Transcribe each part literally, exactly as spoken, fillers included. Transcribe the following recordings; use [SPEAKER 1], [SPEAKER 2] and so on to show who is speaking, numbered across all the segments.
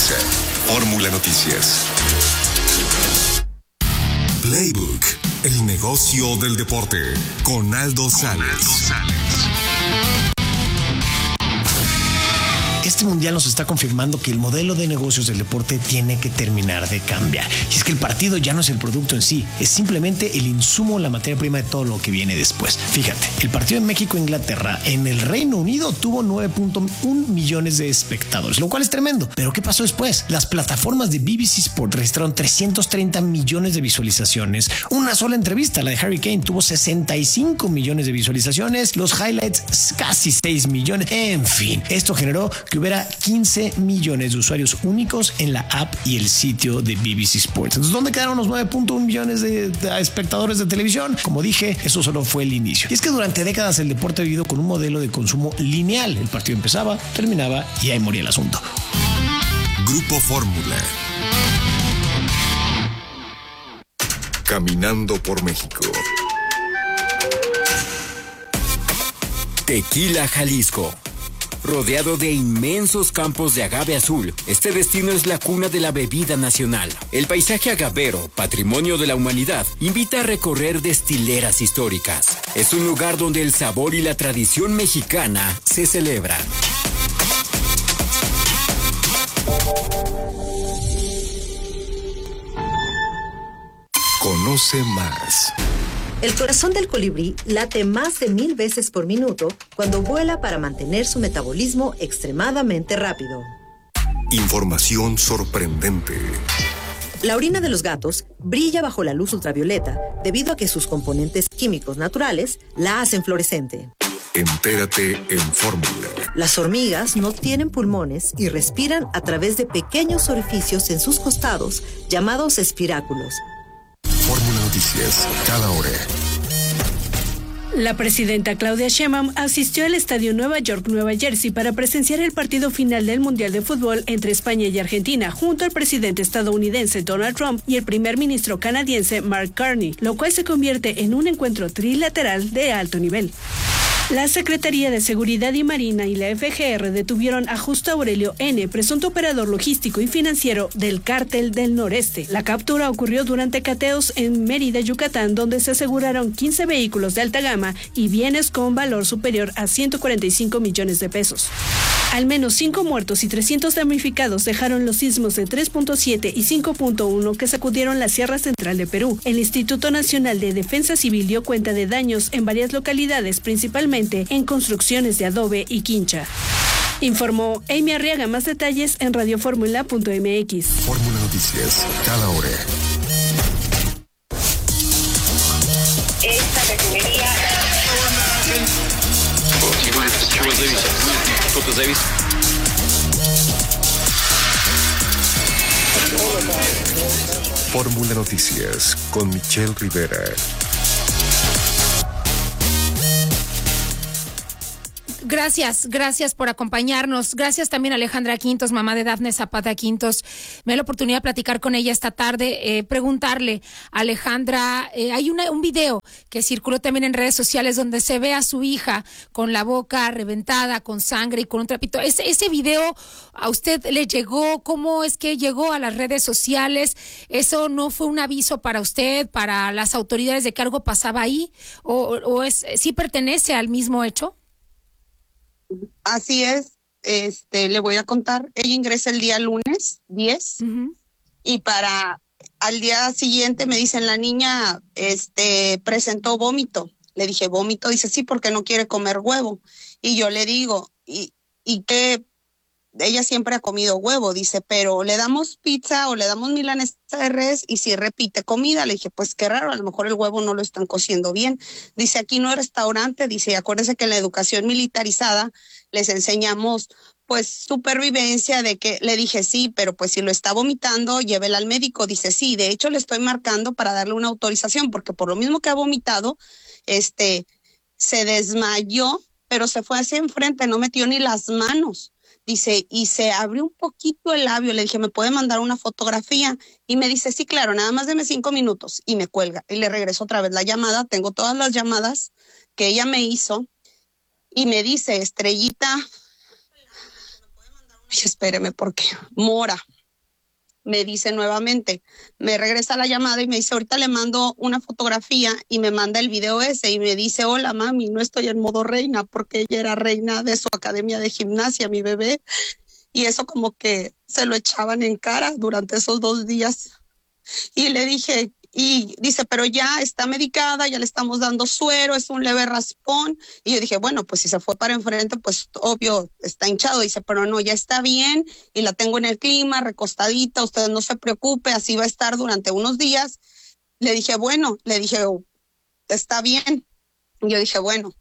[SPEAKER 1] Televisa. Fórmula Noticias. Playbook, el negocio del deporte, con Aldo Sales.
[SPEAKER 2] Este mundial nos está confirmando que el modelo de negocios del deporte tiene que terminar de cambiar. Y es que el partido ya no es el producto en sí, es simplemente el insumo, la materia prima de todo lo que viene después. Fíjate, el partido en México-Inglaterra en el Reino Unido tuvo nueve punto uno millones de espectadores, lo cual es tremendo. Pero ¿qué pasó después? Las plataformas de B B C Sport registraron trescientos treinta millones de visualizaciones. Una sola entrevista, la de Harry Kane, tuvo sesenta y cinco millones de visualizaciones. Los highlights, casi seis millones. En fin, esto generó que hubiera quince millones de usuarios únicos en la app y el sitio de B B C Sports. Entonces, ¿dónde quedaron los nueve punto uno millones de, de espectadores de televisión? Como dije, eso solo fue el inicio. Y es que durante décadas el deporte ha vivido con un modelo de consumo lineal. El partido empezaba, terminaba y ahí moría el asunto.
[SPEAKER 1] Grupo Fórmula. Caminando por México.
[SPEAKER 3] Tequila, Jalisco. Rodeado de inmensos campos de agave azul, este destino es la cuna de la bebida nacional. El paisaje agavero, patrimonio de la humanidad, invita a recorrer destileras históricas. Es un lugar donde el sabor y la tradición mexicana se celebran.
[SPEAKER 1] Conoce más.
[SPEAKER 4] El corazón del colibrí late más de mil veces por minuto cuando vuela para mantener su metabolismo extremadamente rápido.
[SPEAKER 1] Información sorprendente.
[SPEAKER 4] La orina de los gatos brilla bajo la luz ultravioleta debido a que sus componentes químicos naturales la hacen fluorescente.
[SPEAKER 1] Entérate en Fórmula.
[SPEAKER 4] Las hormigas no tienen pulmones y respiran a través de pequeños orificios en sus costados llamados espiráculos.
[SPEAKER 1] Fórmula Noticias, cada hora.
[SPEAKER 5] La presidenta Claudia Sheinbaum asistió al estadio Nueva York-Nueva Jersey para presenciar el partido final del Mundial de Fútbol entre España y Argentina, junto al presidente estadounidense Donald Trump y el primer ministro canadiense Mark Carney, lo cual se convierte en un encuentro trilateral de alto nivel. La Secretaría de Seguridad y Marina y la F G R detuvieron a Justo Aurelio N., presunto operador logístico y financiero del Cártel del Noreste. La captura ocurrió durante cateos en Mérida, Yucatán, donde se aseguraron quince vehículos de alta gama y bienes con valor superior a ciento cuarenta y cinco millones de pesos. Al menos cinco muertos y trescientos damnificados dejaron los sismos de tres punto siete y cinco punto uno que sacudieron la Sierra Central de Perú. El Instituto Nacional de Defensa Civil dio cuenta de daños en varias localidades, principalmente en construcciones de adobe y quincha. Informó Amy Arriaga. Más detalles en radioformula punto m x.
[SPEAKER 1] Fórmula Noticias, cada hora.
[SPEAKER 6] Esta refinería.
[SPEAKER 1] Fórmula Noticias con Michelle Rivera.
[SPEAKER 7] Gracias, gracias por acompañarnos. Gracias también a Alejandra Quintos, mamá de Dafne Zapata Quintos. Me da la oportunidad de platicar con ella esta tarde, eh, preguntarle a Alejandra, eh, hay una, un video que circuló también en redes sociales donde se ve a su hija con la boca reventada, con sangre y con un trapito. Ese, ese video a usted le llegó, ¿cómo es que llegó a las redes sociales? ¿Eso no fue un aviso para usted, para las autoridades de que algo pasaba ahí? ¿O, o es, sí pertenece al mismo hecho?
[SPEAKER 8] Así es, este, le voy a contar. Ella ingresa el día lunes diez uh-huh. y para al día siguiente me dicen la niña este, presentó vómito. Le dije, ¿vómito? Dice, sí, porque no quiere comer huevo. Y yo le digo, ¿y, y qué? Ella siempre ha comido huevo, dice, pero le damos pizza o le damos milanesa de res y si repite comida. Le dije, pues qué raro, a lo mejor el huevo no lo están cociendo bien. Dice, aquí no es restaurante, dice, acuérdense que en la educación militarizada les enseñamos pues supervivencia de que, le dije, sí, pero pues si lo está vomitando, llévela al médico. Dice, sí, de hecho le estoy marcando para darle una autorización, porque por lo mismo que ha vomitado, este, se desmayó, pero se fue hacia enfrente, no metió ni las manos. Dice, y se abrió un poquito el labio. Le dije, ¿me puede mandar una fotografía? Y me dice, sí, claro, nada más deme cinco minutos. Y me cuelga. Y le regreso otra vez la llamada. Tengo todas las llamadas que ella me hizo. Y me dice, Estrellita, ay, espéreme, porque Mora, me dice nuevamente, me regresa la llamada y me dice, ahorita le mando una fotografía y me manda el video ese y me dice, hola mami, no estoy en modo reina porque ella era reina de su academia de gimnasia, mi bebé. Y eso como que se lo echaban en cara durante esos dos días. Y le dije, y dice, pero ya está medicada, ya le estamos dando suero, es un leve raspón. Y yo dije, bueno, pues si se fue para enfrente, pues obvio, está hinchado. Dice, pero no, ya está bien y la tengo en el clima, recostadita, usted no se preocupe, así va a estar durante unos días. Le dije, bueno, le dije, oh, está bien. Y yo dije, bueno,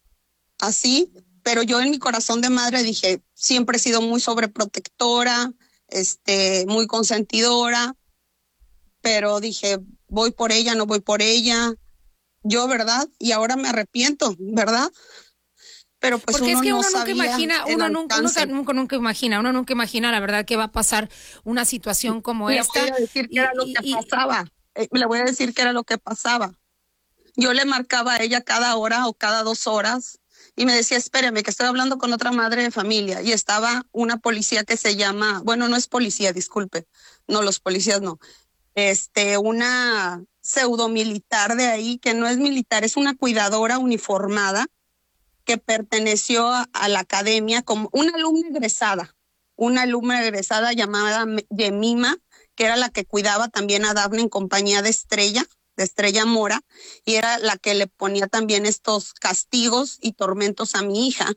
[SPEAKER 8] así, pero yo en mi corazón de madre dije, siempre he sido muy sobreprotectora, este, muy consentidora, pero dije, voy por ella, no voy por ella, yo, ¿verdad? Y ahora me arrepiento, ¿verdad? Pero pues
[SPEAKER 7] porque
[SPEAKER 8] uno
[SPEAKER 7] es que
[SPEAKER 8] no
[SPEAKER 7] uno nunca
[SPEAKER 8] sabía
[SPEAKER 7] imagina,
[SPEAKER 8] el
[SPEAKER 7] uno nunca,
[SPEAKER 8] alcance.
[SPEAKER 7] nunca, nunca, nunca imagina, uno nunca imagina la verdad que va a pasar una situación como
[SPEAKER 8] Le
[SPEAKER 7] esta.
[SPEAKER 8] voy a decir
[SPEAKER 7] y,
[SPEAKER 8] qué era lo
[SPEAKER 7] y,
[SPEAKER 8] que
[SPEAKER 7] y,
[SPEAKER 8] pasaba, eh, le voy a decir qué era lo que pasaba. Yo le marcaba a ella cada hora o cada dos horas y me decía, espérame, que estoy hablando con otra madre de familia. Y estaba una policía que se llama, bueno, no es policía, disculpe, no, los policías no, este, una pseudo militar de ahí, que no es militar, es una cuidadora uniformada que perteneció a, a la academia como una alumna egresada, una alumna egresada llamada Yemima, que era la que cuidaba también a Dafne en compañía de Estrella, de Estrella Mora, y era la que le ponía también estos castigos y tormentos a mi hija.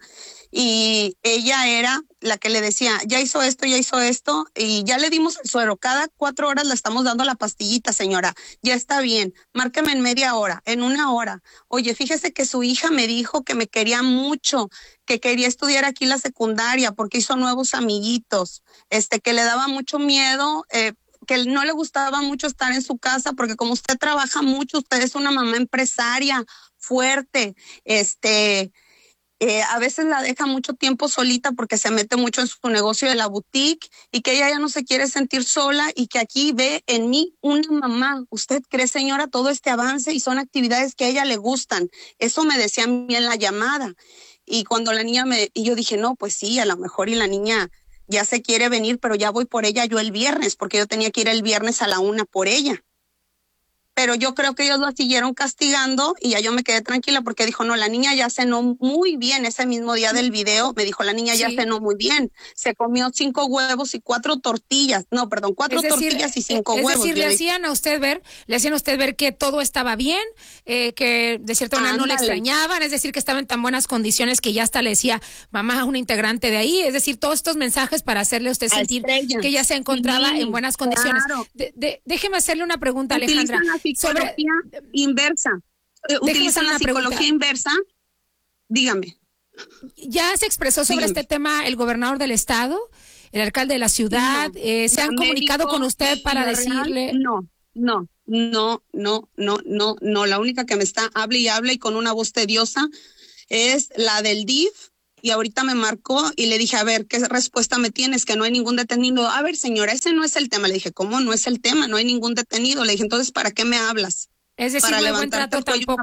[SPEAKER 8] Y ella era la que le decía, ya hizo esto, ya hizo esto, y ya le dimos el suero. Cada cuatro horas le estamos dando la pastillita, señora. Ya está bien, márqueme en media hora, en una hora. Oye, fíjese que su hija me dijo que me quería mucho, que quería estudiar aquí la secundaria porque hizo nuevos amiguitos, este, que le daba mucho miedo, eh, que no le gustaba mucho estar en su casa porque como usted trabaja mucho, usted es una mamá empresaria fuerte, este, eh, a veces la deja mucho tiempo solita porque se mete mucho en su negocio de la boutique y que ella ya no se quiere sentir sola y que aquí ve en mí una mamá. ¿Usted cree, señora, todo este avance y son actividades que a ella le gustan? Eso me decía a mí en la llamada. Y cuando la niña me, y yo dije, no, pues sí, a lo mejor y la niña ya se quiere venir, pero ya voy por ella yo el viernes, porque yo tenía que ir el viernes a la una por ella. Pero yo creo que ellos la siguieron castigando y ya yo me quedé tranquila porque dijo, no, la niña ya cenó muy bien ese mismo día del video, me dijo, la niña sí. ya cenó muy bien, se comió cinco huevos y cuatro tortillas, no, perdón, cuatro es decir, tortillas y cinco
[SPEAKER 7] es
[SPEAKER 8] huevos.
[SPEAKER 7] Es decir, le hacían a usted ver, le hacían a usted ver que todo estaba bien, eh, que de cierta manera no le extrañaban, es decir, que estaba en tan buenas condiciones que ya hasta le decía mamá a un integrante de ahí, es decir, todos estos mensajes para hacerle a usted sentir Estrella. que ella se encontraba sí, en buenas condiciones. Claro. De, de, déjeme hacerle una pregunta, Alejandra.
[SPEAKER 8] Sobre inversa. Utilizan la psicología pregunta. inversa. Dígame.
[SPEAKER 7] ¿Ya se expresó sobre Dígame. este tema el gobernador del estado, el alcalde de la ciudad? No. Eh, ¿Se han México, comunicado con usted para decirle?
[SPEAKER 8] No, no, no, no, no, no, no. La única que me está hable y hable y con una voz tediosa es la del D I F. Y ahorita me marcó y le dije, a ver, ¿qué respuesta me tienes? Que no hay ningún detenido. A ver, señora, ese no es el tema. Le dije, ¿cómo no es el tema? No hay ningún detenido. Le dije, entonces, ¿para qué me hablas?
[SPEAKER 7] Es decir,
[SPEAKER 8] para
[SPEAKER 7] no hay buen trato tampoco